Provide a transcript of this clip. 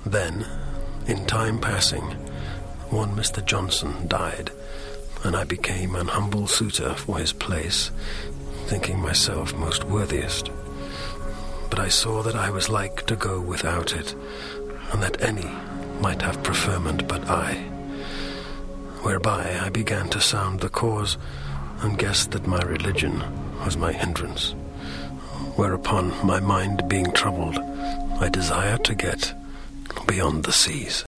Then, in time passing, one Mr. Johnson died, and I became an humble suitor for his place, thinking myself most worthiest. But I saw that I was like to go without it, and that any might have preferment but I. Whereby I began to sound the cause, and guessed that my religion was my hindrance. Whereupon, my mind being troubled, I desired to get beyond the seas.